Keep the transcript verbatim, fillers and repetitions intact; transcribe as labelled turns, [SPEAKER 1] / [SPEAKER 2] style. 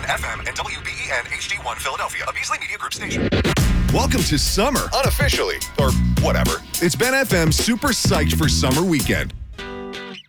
[SPEAKER 1] F M and W B E N H D one Philadelphia, a Beasley Media Group station.
[SPEAKER 2] Welcome to summer, unofficially, or whatever. It's Ben F M's Super Psyched for Summer Weekend.